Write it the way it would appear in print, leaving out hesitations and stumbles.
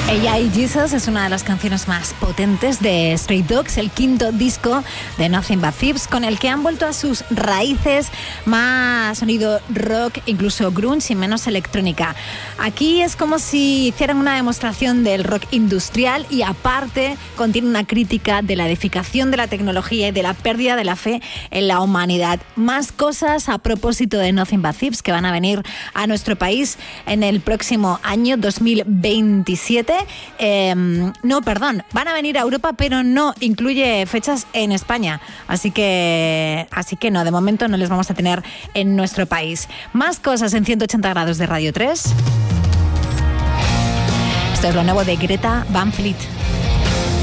Ella y Jesus es una de las canciones más potentes de Stray Dogs, el quinto disco de Nothing But Thieves, con el que han vuelto a sus raíces, más sonido rock, incluso grunge y menos electrónica. Aquí es como si hicieran una demostración del rock industrial y aparte contiene una crítica de la edificación de la tecnología y de la pérdida de la fe en la humanidad. Más cosas a propósito de Nothing But Thieves que van a venir a nuestro país en el próximo año 2027. Van a venir a Europa, pero no incluye fechas en España. Así que no, de momento no les vamos a tener en nuestro país. Más cosas en 180 grados de Radio 3. Esto es lo nuevo de Greta Van Fleet.